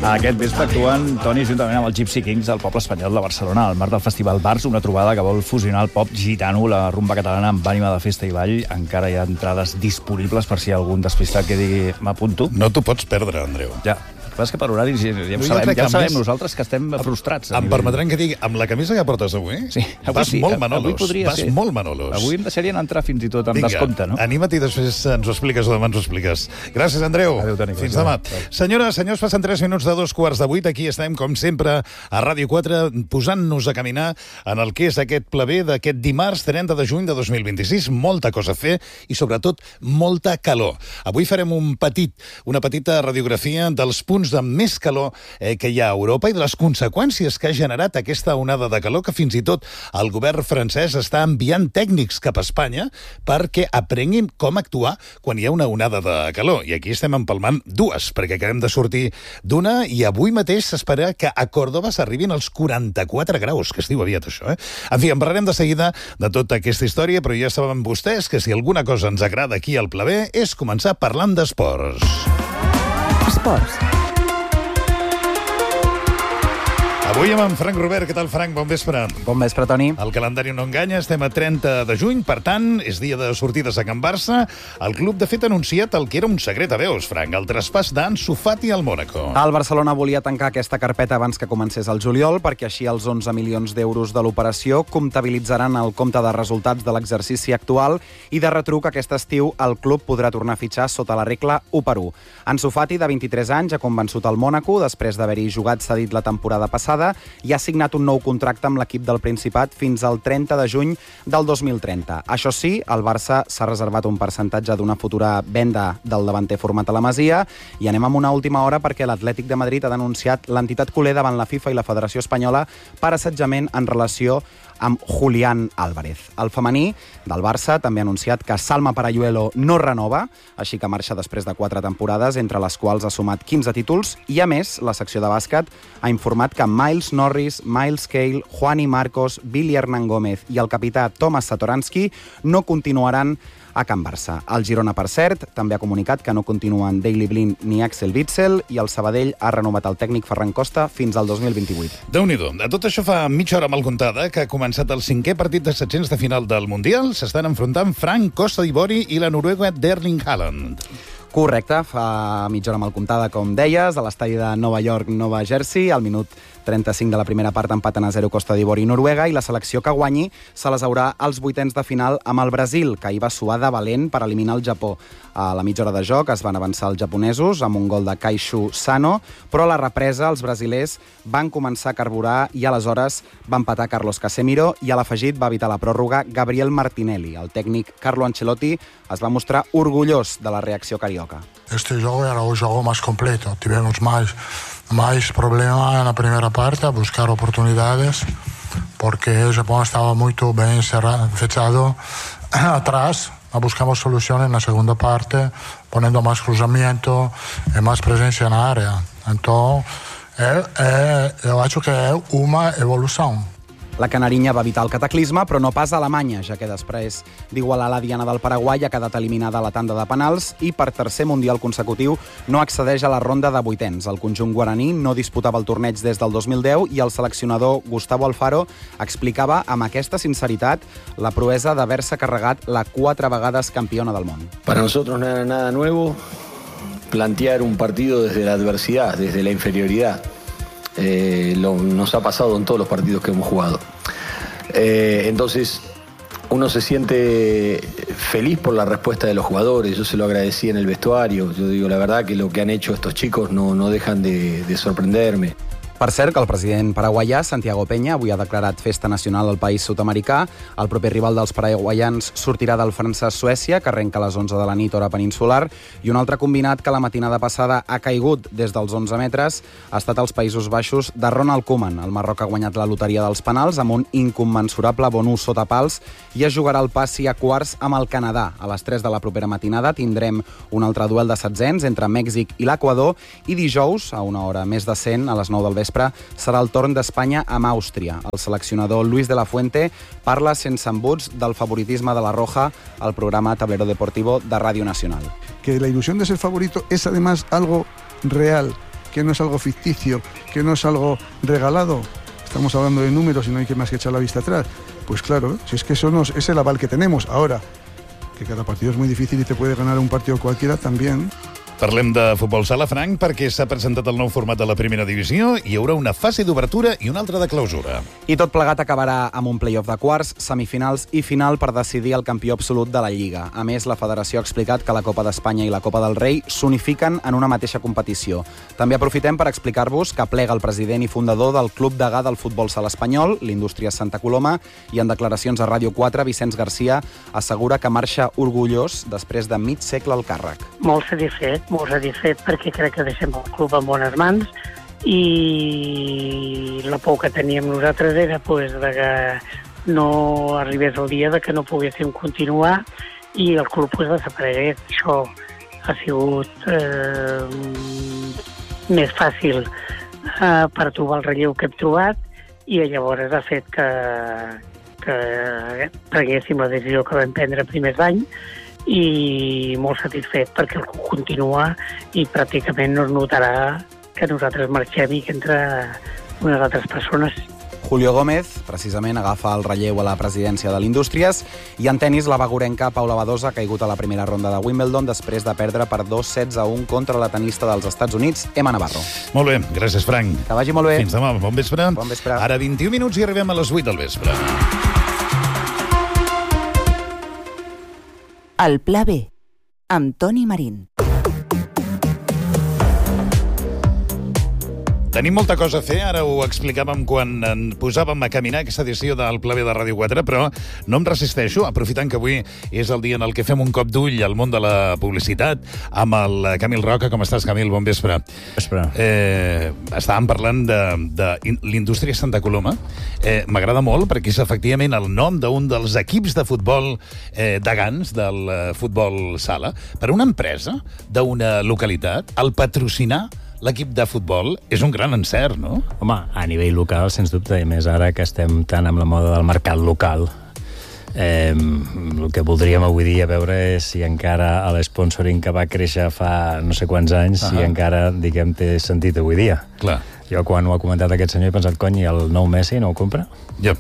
Aquest vespre actuen, Toni, juntament amb el Gypsy Kings, al poble espanyol de Barcelona, al marc del Festival Bars, una trobada que vol fusionar el pop gitano, la rumba catalana amb ànima de festa i ball. Encara hi ha entrades disponibles per si hi ha algun despistat que digui m'apunto. No t'ho pots perdre, Andreu. Ja. El que passa que per horaris ja ho sabem nosaltres, que estem frustrats. Em permetran que digui, amb la camisa que portes avui, sí, vas molt Manolos. Vas molt Manolos. Avui em deixarien entrar fins i tot amb descompte, no? Anima't i després ens ho expliques o demà ens ho expliques. Gràcies, Andreu. Adéu, Toni. Fins demà. Senyores, senyors, passen 3 minuts de 2:15. Aquí estem, com sempre, a Ràdio 4, posant-nos a caminar en el que és aquest ple B d'aquest dimarts 30 de juny de 2026. Molta cosa a fer i, sobretot, molta calor. Avui farem una petita radiografia dels punts de més calor que hi ha a Europa i de les conseqüències que ha generat aquesta onada de calor, que fins i tot el govern francès està enviant tècnics cap a Espanya perquè aprenguin com actuar quan hi ha una onada de calor. I aquí estem empalmant dues, perquè acabem de sortir d'una i avui mateix s'espera que a Còrdova s'arribin als 44 graus, que es diu aviat això, En fi, en parlarem de seguida de tota aquesta història, però ja saben vostès que si alguna cosa ens agrada aquí al Ple B és començar parlant d'esports. Esports. Avui amb en Frank Robert. Què tal, Frank? Bon vespre. Bon vespre, Toni. El calendari no enganya, estem a 30 de juny, per tant, és dia de sortides a Can Barça. El club, de fet, ha anunciat el que era un secret a veus, Frank, el traspàs d'Ansu Fati al Mónaco. El Barcelona volia tancar aquesta carpeta abans que comencés el juliol, perquè així els 11 milions d'euros de l'operació comptabilitzaran el compte de resultats de l'exercici actual i de retruc aquest estiu el club podrà tornar a fitxar sota la regla 1-1. Ansu Fati, de 23 anys, ha convençut el Mónaco després d'haver-hi jugat cedit la temporada passada i ha signat un nou contracte amb l'equip del Principat fins al 30 de juny del 2030. Això sí, el Barça s'ha reservat un percentatge d'una futura venda del davanter format a la Masia i anem amb una última hora perquè l'Atlètic de Madrid ha denunciat l'entitat culer davant la FIFA i la Federació Espanyola per assetjament en relació amb Julián Álvarez. El femení del Barça també ha anunciat que Salma Parayuelo no renova, així que marxa després de 4 temporades, entre les quals ha sumat 15 títols, i a més, la secció de bàsquet ha informat que Miles Norris, Miles Cale, Juani Marcos, Billy Hernán Gómez i el capità Tomas Satoransky no continuaran a Can Barça. El Girona, per cert, també ha comunicat que no continuen Daley Blind ni Axel Witsel i el Sabadell ha renovat el tècnic Ferran Costa fins al 2028. Déu-n'hi-do. De tot això fa mitja hora mal comptada que ha començat el 5è partit de 700 de final del Mundial. S'estan enfrontant Frank, Costa d'Ivori i la noruega d'Erling Haaland. Correcte, fa mitja hora mal comptada, com deies, a l'estadi de Nova York, Nova Jersey, al minut 35 de la primera part empaten a 0 Costa d'Ivori i Noruega, i la selecció que guanyi se les haurà als vuitens de final amb el Brasil, que ahir va suar de valent per eliminar el Japó. A la mitja hora de joc es van avançar els japonesos amb un gol de Kaishu Sano, però a la represa els brasilers van començar a carburar i aleshores va empatar Carlos Casemiro i a l'afegit va evitar la pròrroga Gabriel Martinelli. El tècnic Carlo Ancelotti es va mostrar orgullós de la reacció carioca. Este jogo era un jogo más completo, tivemos más problemas en la primera parte a buscar oportunidades porque el Japón estaba muy bien fechado atrás. Buscamos soluciones en la segunda parte poniendo más cruzamiento y más presencia en la área. Entonces, yo creo que es una evolución. La canarinya va evitar el cataclisme, però no pas a Alemanya, ja que després d'igualar la diana del Paraguai ha quedat eliminada a la tanda de penals i per tercer mundial consecutiu no accedeix a la ronda de vuitens. El conjunt guaraní no disputava el torneig des del 2010 i el seleccionador Gustavo Alfaro explicava amb aquesta sinceritat la proesa d'haver-se carregat la 4 vegades campiona del món. Para nosotros no era nada nuevo plantear un partido desde la adversidad, desde la inferioridad. Nos ha pasado en todos los partidos que hemos jugado. Entonces uno se siente feliz por la respuesta de los jugadores. Yo se lo agradecí en el vestuario. Yo digo la verdad que lo que han hecho estos chicos no dejan de sorprenderme. Per cert, que el president paraguaià, Santiago Peña, avui ha declarat festa nacional al país sud-americà. El proper rival dels paraguaians sortirà del francès-Suècia, que arrenca a les 11 de la nit, hora peninsular, i un altre combinat que la matinada passada ha caigut des dels 11 metres ha estat als Països Baixos de Ronald Koeman. El Marroc ha guanyat la loteria dels penals amb un incommensurable bonus sota pals i es jugarà el passi a quarts amb el Canadà. A les 3 de la propera matinada tindrem un altre duel de setzents entre Mèxic i l'Equador i dijous, a una hora més decent, a les 9 del vespre, serà el torn d'Espanya amb Àustria. El seleccionador Luis de la Fuente parla sense embuts del favoritisme de la Roja al programa Tablero Deportivo de Radio Nacional. Que la ilusión de ser favorito es además algo real que no es algo ficticio, que no es algo regalado. Estamos hablando de números y no hay que más que echar la vista atrás. Pues claro, si es que eso es el aval que tenemos. Ahora, que cada partido es muy difícil y te puede ganar un partido cualquiera también. Parlem de futbol sala, Frank, perquè s'ha presentat el nou format de la primera divisió, hi haurà una fase d'obertura i una altra de clausura. I tot plegat acabarà amb un play-off de quarts, semifinals i final per decidir el campió absolut de la Lliga. A més, la federació ha explicat que la Copa d'Espanya i la Copa del Rei s'unifiquen en una mateixa competició. També aprofitem per explicar-vos que plega el president i fundador del Club Degà del Futbol Sala Espanyol, l'Indústries Santa Coloma, i en declaracions a Ràdio 4, Vicenç Garcia assegura que marxa orgullós després de mig segle al càrrec. Molt satisfet perquè crec que deixem el club en bones mans i la por que teníem nosaltres era de que no arribés el dia de que no poguéssim continuar i el club desaparegués. Això ha sigut més fàcil per trobar el relleu que hem trobat i llavors ha fet que prenguéssim la decisió que vam prendre a primers d'any i molt satisfet perquè el club continua i pràcticament no es notarà que nosaltres marxem i que entra unes altres persones. Julio Gómez, precisament, agafa el relleu a la presidència de l'Indústries i en tenis la bagurenca Paula Badosa ha caigut a la primera ronda de Wimbledon després de perdre per 2-16-1 contra la tenista dels Estats Units, Emma Navarro. Molt bé, gràcies, Frank. Que vagi molt bé. Fins demà, bon vespre. Bon vespre. Ara 21 minuts i arribem a les 8 del vespre. El Pla B, amb Toni Marín. Tenim molta cosa a fer, ara ho explicàvem quan en posàvem a caminar aquesta edició del Pla B de Ràdio 4, però no em resisteixo, aprofitant que avui és el dia en el que fem un cop d'ull al món de la publicitat, amb el Camil Roca. Com estàs, Camil? Bon vespre. Vespre. Estàvem parlant de l'Indústria Santa Coloma. M'agrada molt perquè és efectivament el nom d'un dels equips de futbol degans del futbol sala. Per una empresa d'una localitat, el patrocinar l'equip de futbol és un gran encert, no? Home, a nivell local, sens dubte, i més ara que estem tant amb la moda del mercat local. El que voldríem avui dia veure és si encara l'sponsoring que va créixer fa no sé quants anys, si encara, diguem, té sentit avui dia. Clar. Jo, quan ho ha comentat aquest senyor, he pensat, cony, i el nou Messi no ho compra? Ja.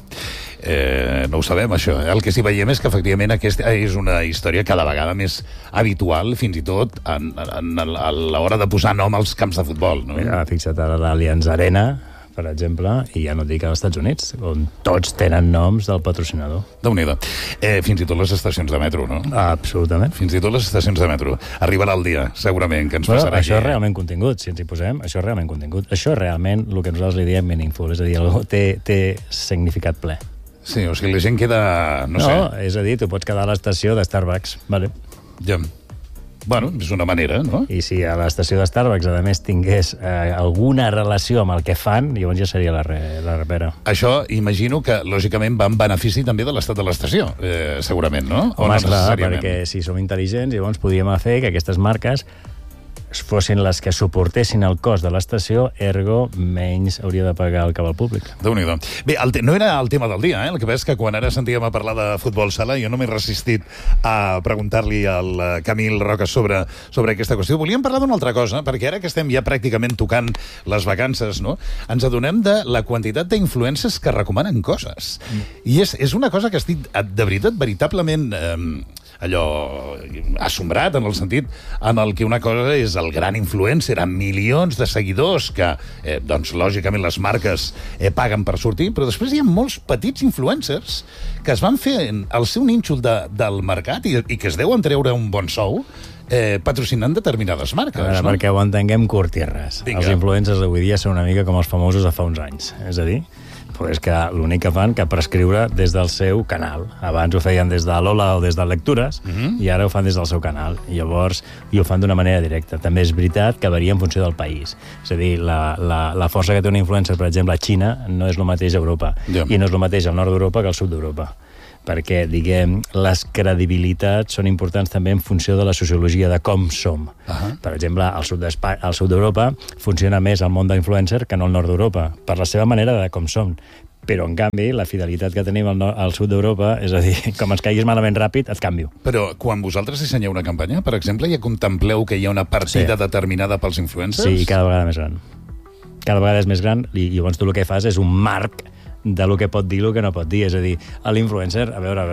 No ho sabem, això. El que sí veiem és que, efectivament, aquesta és una història cada vegada més habitual, fins i tot a l'hora de posar nom als camps de futbol, no? Mira, fixa't ara l'Allianz Arena, per exemple, i ja no et dic als Estats Units, on tots tenen noms del patrocinador. Déu-n'hi-do. Fins i tot les estacions de metro, no? Absolutament. Fins i tot les estacions de metro. Arribarà el dia, segurament, que ens passarà això és realment contingut, si ens hi posem. Això és realment contingut. Això és realment el que nosaltres li diem meaningful, és a dir, té significat ple. Sí, o sigui, la gent queda... No sé. És a dir, tu pots quedar a l'estació de Starbucks, vale? Ja. Bueno, és una manera, no? I si a l'estació de Starbucks, a més, tingués alguna relació amb el que fan, llavors ja seria la repera. Això, imagino que, lògicament, va en benefici també de l'estat de l'estació, segurament, no? Home, esclar, perquè si som intel·ligents, llavors podríem fer que aquestes marques fossin les que suportessin el cost de l'estació, ergo menys hauria de pagar el cabal públic. Déu-n'hi-do. Bé, no era el tema del dia, el que és que quan ara sentíem a parlar de futbol sala jo no m'he resistit a preguntar-li al Camil Roca sobre aquesta qüestió. Volíem parlar d'una altra cosa, perquè ara que estem ja pràcticament tocant les vacances, no? Ens adonem de la quantitat d'influencers que recomanen coses. I és una cosa que estic, de veritat, veritablement allò assombrat, en el sentit en el que una cosa és el gran influencer amb milions de seguidors que, doncs, lògicament les marques paguen per sortir, però després hi ha molts petits influencers que es van fer el seu nínxol del mercat i que es deuen treure un bon sou patrocinant determinades marques. A veure, perquè ho entenguem curt i res. Els influencers d'avui dia són una mica com els famosos de fa uns anys. És a dir, és que l'únic que fan que prescriure des del seu canal. Abans ho feien des de l'Ola o des de Lectures i ara ho fan des del seu canal. I llavors ho fan d'una manera directa. També és veritat que varia en funció del país. És a dir, la força que té una influencer, per exemple, a Xina, no és el mateix a Europa. I no és el mateix al nord d'Europa que al sud d'Europa. Perquè, diguem, les credibilitats són importants també en funció de la sociologia de com som. Per exemple, al sud d'Europa funciona més el món d'influencer que no al nord d'Europa, per la seva manera de com som. Però, en canvi, la fidelitat que tenim al sud d'Europa, és a dir, com ens caiguis malament ràpid, et canvio. Però quan vosaltres dissenyeu una campanya, per exemple, ja contempleu que hi ha una partida determinada pels influencers? Sí, cada vegada més gran. Cada vegada és més gran i llavors tu el que fas és un marc de lo que pot dir i el que no pot dir. És a dir, l'influencer, a veure,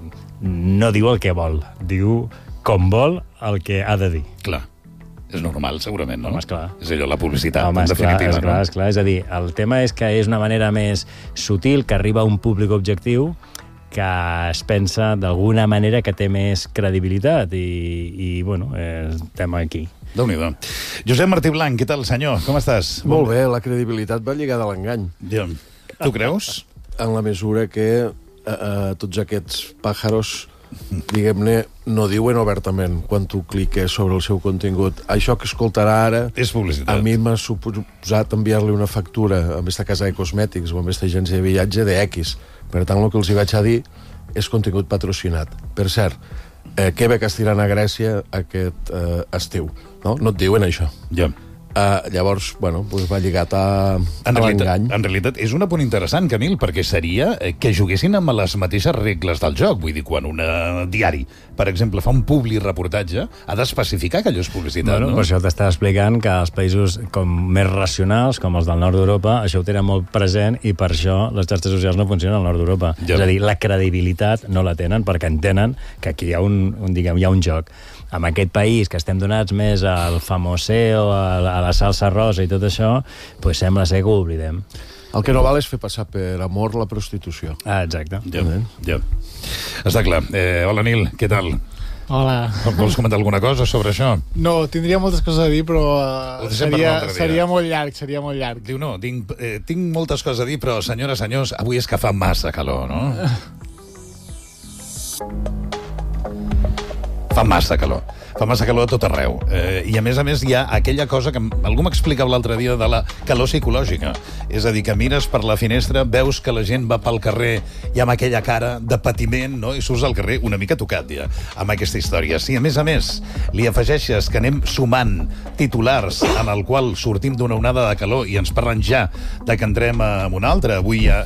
no diu el que vol, diu com vol el que ha de dir. Clar. És normal, segurament, no? Home, esclar. És allò, la publicitat, home, en definitiva. Esclar. És a dir, el tema és que és una manera més sutil, que arriba a un públic objectiu, que es pensa d'alguna manera que té més credibilitat i bueno, estem aquí. Déu-n'hi-do. Josep Martí Blanc, què tal, senyor? Com estàs? Molt bé, la credibilitat va lligada a l'engany. Ja. Tu creus? En la mesura que tots aquests pàjaros, diguem-ne, no diuen obertament quan tu cliques sobre el seu contingut. Això que escoltarà ara és publicitat. A mi m'ha suposat enviar-li una factura a aquesta casa de cosmètics o a aquesta agència de viatge de X. Per tant, el que els hi vaig a dir és contingut patrocinat. Per cert, què bé que estiran a Grècia aquest estiu. No et diuen això. Ja. Llavors, bueno, va lligat a l'engany. En realitat, és un apunt interessant, Camil, perquè seria que juguessin amb les mateixes regles del joc. Vull dir, quan un diari, per exemple, fa un publireportatge, ha d'especificar que allò és publicitat, no? Per això t'estava explicant que els països com més racionals, com els del nord d'Europa, això ho tenen molt present i per això les xarxes socials no funcionen al nord d'Europa. Ja. És a dir, la credibilitat no la tenen perquè entenen que aquí hi ha un joc. En aquest país, que estem donats més al famoseo, a la salsa rosa i tot això, doncs sembla ser que ho oblidem. El que no val és fer passar per amor la prostitució. Exacte. Ja. Està clar. Hola, Nil, què tal? Hola. Vols comentar alguna cosa sobre això? No, tindria moltes coses a dir, però seria molt llarg. Diu, no, tinc moltes coses a dir, però, senyores, senyors, avui és que fa massa calor, no? Fa massa calor a tot arreu. I a més, hi ha aquella cosa que algú m'explicava l'altre dia de la calor psicològica. És a dir, que mires per la finestra, veus que la gent va pel carrer i amb aquella cara de patiment, no? I surts al carrer una mica tocat, ja, amb aquesta història. Si, a més, li afegeixes que anem sumant titulars en el qual sortim d'una onada de calor i ens parlen ja de que entrem en una altra. Avui hi ha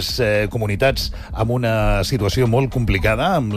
3 comunitats amb una situació molt complicada, amb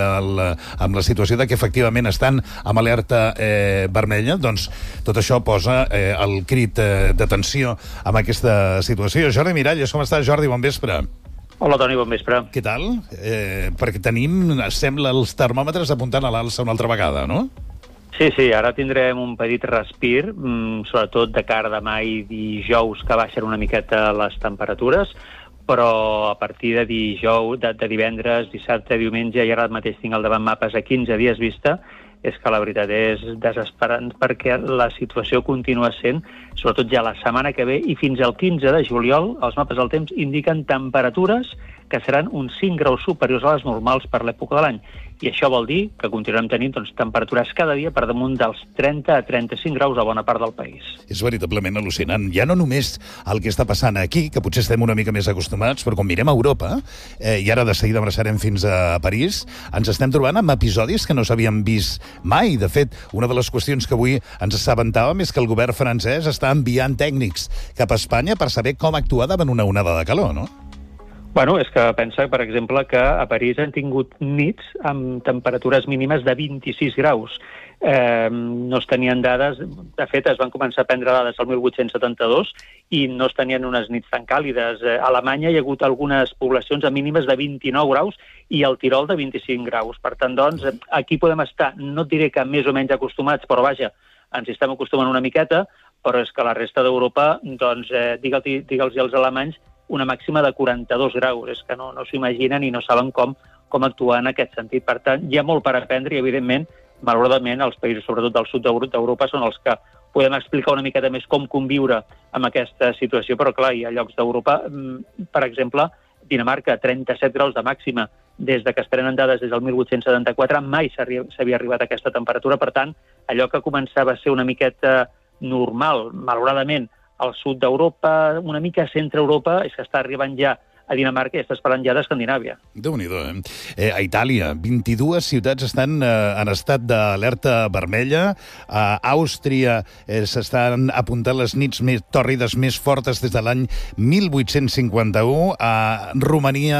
la situació de que efectivament estan amb alerta vermella, doncs tot això posa el crit d'atenció amb aquesta situació. Jordi Miralles, com estàs, Jordi? Bon vespre. Hola, Toni, bon vespre. Què tal? Perquè tenim, sembla, els termòmetres apuntant a l'alça una altra vegada, no? Sí, ara tindrem un petit respir, sobretot de cara a demà i dijous, que baixen una miqueta les temperatures, però a partir de dijous, de divendres, dissabte, diumenge, i ara mateix tinc al davant mapes a 15 dies vista, és que la veritat és desesperant perquè la situació continua sent, sobretot ja la setmana que ve i fins al 15 de juliol, els mapes del temps indiquen temperatures que seran uns 5 graus superiors a les normals per l'època de l'any. I això vol dir que continuarem tenint temperatures cada dia per damunt dels 30 a 35 graus a bona part del país. És veritablement al·lucinant. Ja no només el que està passant aquí, que potser estem una mica més acostumats, però quan mirem a Europa, i ara de seguida abraçarem fins a París, ens estem trobant amb episodis que no s'havien vist mai. De fet, una de les qüestions que avui ens assabentàvem és que el govern francès està enviant tècnics cap a Espanya per saber com actuar davant una onada de calor, no? Bueno, és que pensa, per exemple, que a París han tingut nits amb temperatures mínimes de 26 graus. No es tenien dades, de fet, es van començar a prendre dades el 1872 i no es tenien unes nits tan càlides. A Alemanya hi ha hagut algunes poblacions amb mínimes de 29 graus i al Tirol de 25 graus. Per tant, doncs, aquí podem estar, no et diré que més o menys acostumats, però vaja, ens hi estem acostumant una miqueta, però és que la resta d'Europa, doncs, digue'ls als alemanys, una màxima de 42 graus. És que no s'ho imaginen i no saben com actuar en aquest sentit. Per tant, hi ha molt per aprendre i, evidentment, malauradament, els països, sobretot del sud d'Europa, són els que podem explicar una miqueta més com conviure amb aquesta situació, però, clar, hi ha llocs d'Europa, per exemple, Dinamarca, 37 graus de màxima. Des de que es prenen dades des del 1874 mai s'havia arribat a aquesta temperatura. Per tant, allò que començava a ser una miqueta normal, malauradament, al sud d'Europa, una mica a centre Europa, és que està arribant ja a Dinamarca i estàs parlant ja d'Escandinàvia. Déu-n'hi-do, a Itàlia, 22 ciutats estan en estat d'alerta vermella. A Àustria s'estan apuntant les nits més tòrrides més fortes des de l'any 1851. A Romania